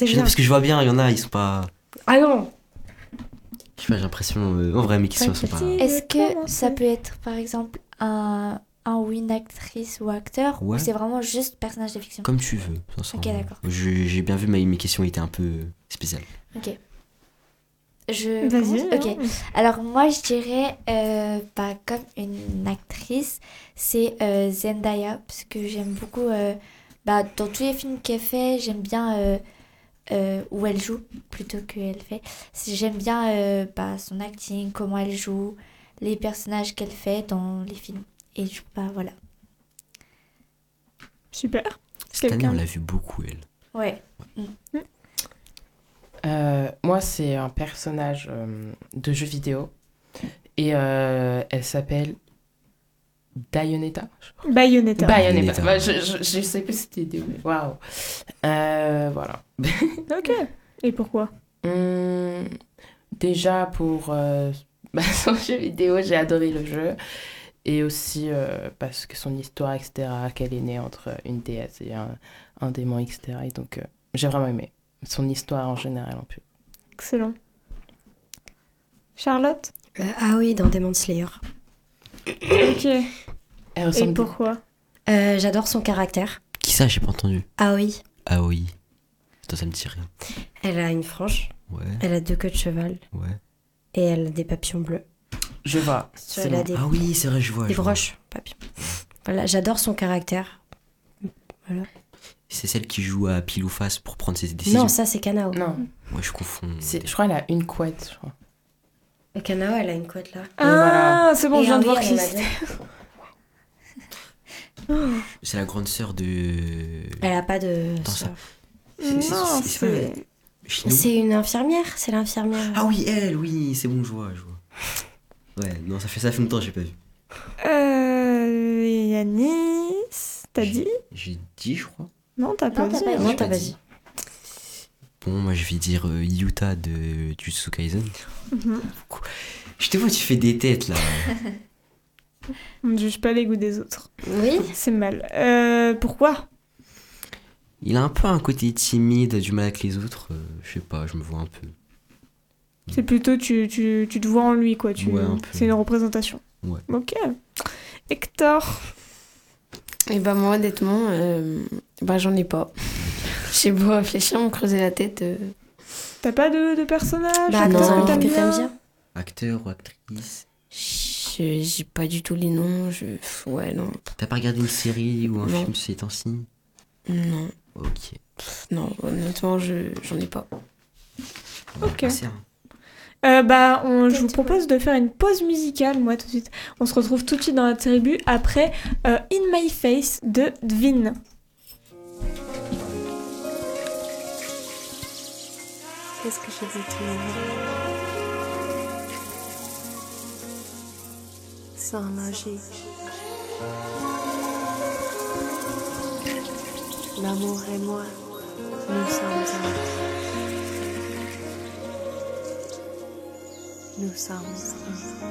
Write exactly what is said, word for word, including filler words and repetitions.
c'est Je sais, bien. parce que je vois bien, il y en a, ils sont pas. Ah non. Je sais pas, j'ai l'impression. euh, En vrai, mes questions sont pas. Est-ce que ça peut être, par exemple, un, un ou une actrice ou acteur, Ouais. ou c'est vraiment juste personnage de fiction? Comme tu veux. sincèrement. Ok, d'accord. Je- J'ai bien vu, mais mes questions étaient un peu spéciales. Ok. Je Vas-y. commence Ok. hein. Alors moi, je dirais, euh, bah, comme une actrice, c'est euh, Zendaya, parce que j'aime beaucoup, euh, bah, dans tous les films qu'elle fait, j'aime bien euh, euh, où elle joue, plutôt qu'elle fait. C'est- J'aime bien euh, bah, son acting, comment elle joue, les personnages qu'elle fait dans les films. Et je, bah voilà. Super. Cette année, Quelqu'un- on l'a vu beaucoup, elle. Ouais. Euh, moi, c'est un personnage euh, de jeu vidéo. Et euh, elle s'appelle Bayonetta. Bayonetta. Bayonetta. Bayonetta. Bah, je, je, je sais plus si c'était idée, mais waouh. Euh, voilà. Ok. Et pourquoi? Hum, déjà, pour euh, bah, son jeu vidéo, j'ai adoré le jeu. Et aussi euh, parce que son histoire, et cetera, qu'elle est née entre une déesse et un, un démon, et cetera. Et donc, euh, j'ai vraiment aimé son histoire en général. En plus. Excellent. Charlotte? Euh, ah oui, dans Demon Slayer. Ok. Elle Et ressemble pourquoi? Euh, J'adore son caractère. Qui ça, j'ai pas entendu. Ah oui, Ah oui. Attends, ça me dit rien. elle a une frange, Ouais, elle a deux queues de cheval ouais. et elle a des papillons bleus. Je vois. Sur C'est elle a bon. des, Ah oui, c'est vrai, je vois. des je vois. broches, papillons. Voilà, j'adore son caractère. C'est celle qui joue à pile ou face pour prendre ses décisions. Non, ça c'est Kanao. Non, Ouais, je confonds. c'est- je crois qu'elle a une couette, je crois. Kanao, elle a une couette là. Ah, voilà. c'est bon, Et je viens de oui, voir elle qui en a c'était. deux. C'est la grande sœur de. Elle a pas de. Attends, ça- sœur. C'est- c'est- Non, c'est- c'est pas- c'est... Shinou C'est une infirmière, c'est l'infirmière. Ah oui, elle, oui, c'est bon, je vois, je vois. Ouais, non, ça fait, ça fait longtemps que j'ai pas vu. Euh... Yanis, t'as dit? J'ai dit, je crois. Non, t'as pas Non, t'as dit. pas dit. Non, J'ai t'as pas pas dit. dit. Bon, moi, je vais dire euh, Yuta de Jujutsu Kaisen. Mhm. Je te vois, tu fais des têtes, là. On ne juge pas les goûts des autres. Oui. C'est mal. Euh, pourquoi? Il a un peu un côté timide, du mal avec les autres. euh, je sais pas, je me vois un peu. C'est plutôt tu, tu, tu te vois en lui, quoi. Tu... Ouais, un peu. C'est une représentation. Ouais. Ok. Hector. Et bah moi honnêtement, euh, bah j'en ai pas. J'ai beau réfléchir, me creuser la tête. euh, T'as pas de, de personnage Bah, acteur non. que t'aimes que bien t'aimes bien. Acteur ou actrice. je- J'ai pas du tout les noms. Je... Ouais non, T'as pas regardé une série ou un Non. film ces temps-ci? non, Ok. non. Honnêtement, je j'en ai pas. On va Ok. passer, hein. Euh, bah, on, je Peut-être vous propose de faire une pause musicale, moi tout de suite. On se retrouve tout de suite dans la tribu après euh, In My Face de Dvin. Qu'est-ce que j'ai dit tout sans logique. L'amour et moi, nous sommes un. Nous sommes un.